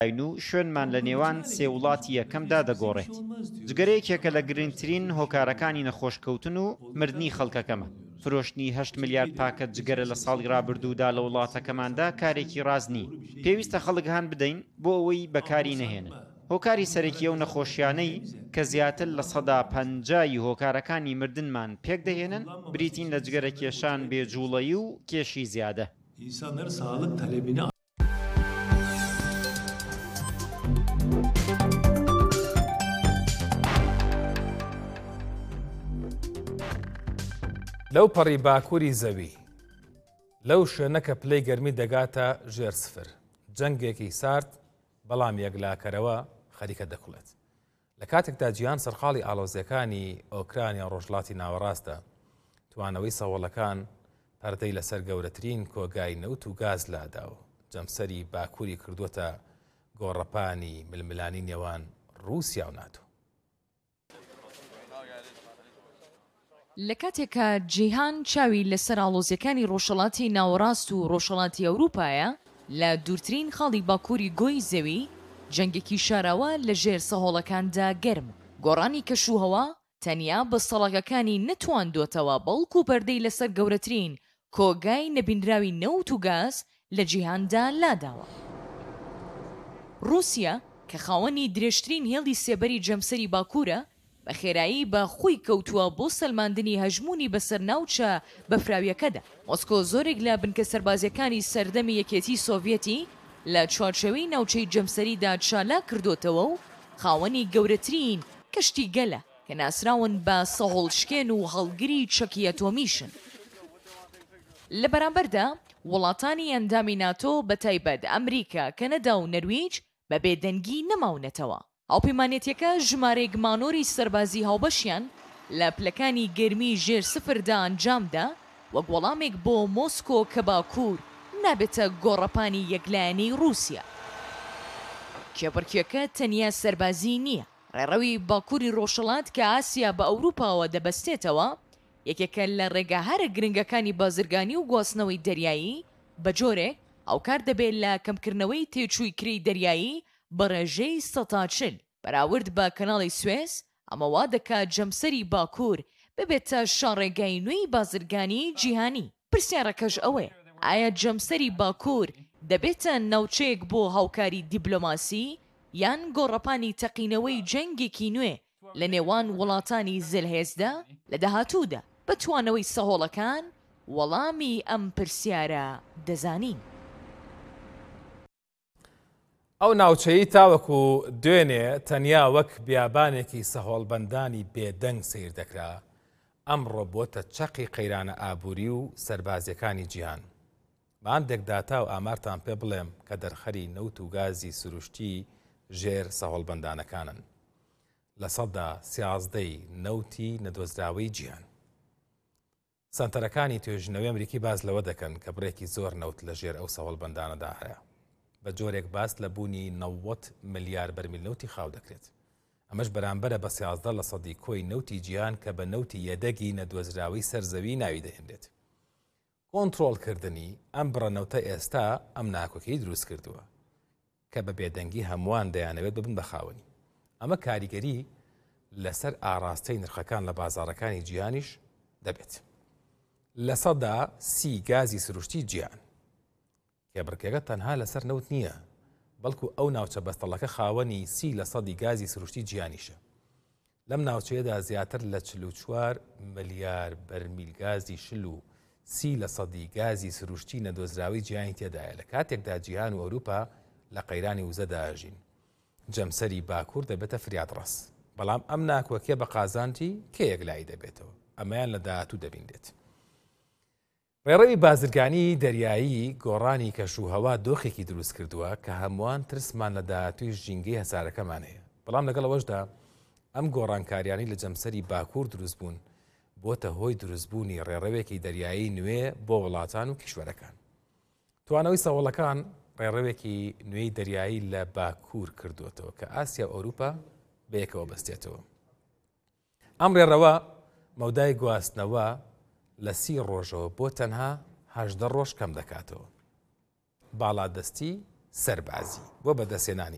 و شوێنمان لە نێوان سێ وڵاتی یەکەمدا دەگۆڕێت. جگەرەیەکێکە لە گرنگترین هۆکارەکانی نەخۆشکەوتن و مردنی خەڵکەکەمە. فرۆشتنی 8 میلیارد پاکەت جگەرە لە ساڵی ڕابردوودا لە وڵاتەکەماندا کارێکی ڕاز نی. پێویستە خەڵک هەان بدەین بۆ ئەوەی بەکاری نەهێنن. هۆکاری سەرەکیە و نەخۆشیانەی کە زیاتر لە 50% هۆکارەکانی مردنمان پێک دەهێنن بریتین لە جگەرە کێشان بێجوڵەیی و کێشی زیادە. لەو پەڕی باکووری زەوی لەو شوێنەکە پلەی گەرمی دەگاتە ژێر سفر، جەنگێکی سارد بەڵام یەکلاکەرەوە خەریکە دەکوڵێت. لە کاتێکدا جیهان سەرقاڵی ئاڵۆزیەکانی ئۆکرانیا ڕۆژهەڵاتی ناوەڕاستە، توانەوەی سەوڵەکان پەردەی لەسەر گەورەترین کۆگای نەوت و گاز لادا و جەمسەری باکووری کردووەتە گۆڕەپانی ململانی نێوان رووسیا و ناتۆ. لە کاتێکە جیهان چاوی لەسەر ئاڵۆزیەکانی ڕۆژهەڵاتی ناوەڕاست و ڕۆژهەڵاتی ئەوروپایە، لە دوورترین خاڵی باکووری گۆی زەوی جەنگێکی شاراوە لە ژێر سەهۆڵەکاندا گەرم. گۆڕانی کەشوهەوا تەنیا بە سەڵاگەکانی نەتواندۆتەوە بەڵکو و پەردەی لەسەر گەورەترین کۆگای نەبینراوی نەوت و گاز لە جیهاندا لاداوە. رووسیا کە خاوەنی درێژترین هێڵی سێبەری جەمسەری باکوورە، بە خێرایی بە خۆی کەوتووە بۆ سەلماندنی هەژمونی بەسەر ناوچە بەفراویەکەدا. مۆسکۆ زۆرێک لە بنکە سەربازیەکانی سەردەمی یەکێتی سۆڤیەتی لە چوارچێوەی ناوچەی جەمسەریدا چالا کردوتەوە و خاوەنی گەورەترین کەشتی گەلە کە ناسراون بە سەهۆڵشکێن و هەڵگری چەکی ئەتۆمیشن. لە بەرامبەردا وڵاتانی ئەندامی ناتۆ بە تایبەت ئەمریکا، کەنەدا و نەرویج بە بێدەنگی نەماونەتەوە. هاوپەیمانێتیەکە ژمارەیەک مانۆری سەربازی هاوبەشیان لە پلەکانی گەرمی ژێر سفردا ئەنجامدا وەک وەڵامێک بۆ مۆسکۆ کە باکوور نابێتە گۆڕەپانی یەکلایەنەی رووسیا. کێبڕکێکە تەنیا سەربازی نییە. ڕێڕەوی باکووری ڕۆژهەڵات کە ئاسیا بە ئەوروپاوە دەبەستێتەوە، یەکێکە لە ڕێگاهارە گرنگەکانی بازرگانی و گواستنەوەی دەریایی، بە جۆرێک ئەوکار دەبێت لە کەمکردنەوەی تێچووی کری دەریایی بە ڕێژەی 140 بەراورد بە کەناڵی سوێز. ئەمەوا دەکات جەمسەری باکوور ببێتە شاڕێگای نوێی بازرگانی جیهانی. پرسیارەکەش ئەوەیە، ئایا جەمسەری باکوور دەبێتە ناوچەیەک بۆ هاوکاری دیبلۆماسی یان گۆڕەپانی تەقینەوەی جەنگێکی نوێ لە نێوان وڵاتانی زلهێزدا لە داهاتوودا؟ بە توانەوەی سەهۆڵەکان وەڵامی ئەم پرسیارە دەزانین. ئەو ناوچەیی تاوەکو دوێنێ تەنیا وەک بیابانێکی سەهۆڵبەندانی بێدەنگ سیر دەکرا، ئەمڕۆ بۆتە چەقی قەیرانە ئابووری و سەربازیەکانی جیهان. ماندێک داتا و ئامارتان پێ بڵێم کە دەرخەری نەوت و گازی سروشتی ژێر سەهۆڵبەندانەکانن لە 13% نەوتی نەدۆزراوەی جیهان. سەنتەرەکانی توێژنەوەی ئەمریکی باز لەوە دەکەن کە بڕێکی زۆر نەوت لە ژێر ئەو سەهۆڵبەندانەدا هەیە. بە جۆرێک باس لە بوونی 90 ملیار بەرمیل نەوتی خاو دەکرێت. ئەمەش بەرامبەرە بە 13% کۆی نەوتی جیهان کە بە نەوتی یەدەگی نەدۆزراوی سەرزەوی ناوی دەهێنرێت. کۆنتڕۆڵکردنی ئەم بڕەنەوتە ئێستا ئەم ناکۆکەی دروست کردووە کە بە بێدەنگی هەمووان دەیانەوێت ببن بە خاوەنی. ئەمە کاریگەری لەسەر ئاراستەی نرخەکان لە بازاڕەکانی جیهانیش دەبێت. لە 30% گازی سروشتی جیهان کێبڕکێکە تەنها لەسەر نەوت نییە، بەڵکو ئەو ناوچە بەستەڵەکە خاوەنی 30% گازی سروشتی جیهانیشە. لەم ناوچەیەدا زیاتر لە 44 ملیار بەرمیل گازی شل و 30% گازی سروشتی نەدۆزراوی جیهانی تێدایە. لە کاتێکدا جیهان و ئەوروپا لە قەیرانی وزەدا ئاژین، جەمسەری باکوور دەبێتە فریادڕەس. بەڵام ئەم ناکۆکیە بە قازانجی کە یەکلایی دەبێتەوە، ئەمەیان لە داهاتوو دەبیندێت. ڕێڕەوی بازرگانی دەریایی گۆڕانی کەشوهەوا دۆخێکی دروست کردووە کە هەمووان ترسمان لە داهاتووی ژینگەی هەسارەکەمان هەیە. بەڵام لەگەڵ ئەوەشدا ئەم گۆڕانکاریانی لە جەمسەری باکوور دروست بوون بۆتە هۆی دروستبوونی ڕێڕەوێکی دەریایی نوێ بۆ وڵاتان و کیشوەرەکان. توانەوەی سەوڵەکان ڕێڕەوێکی نوێی دەریایی لە باکوور کردوێتەوە کە ئاسیا و ئەوروپا بەیەکەوە بەستێتەوە. ئەم ڕێڕەوە مەودای گواستنەوە لە 30 ڕۆژەوە بۆ تەنها 18 ڕۆژ کەم دەکاتەوە. باڵادەستی سەربازی بۆ بەدەستێنانی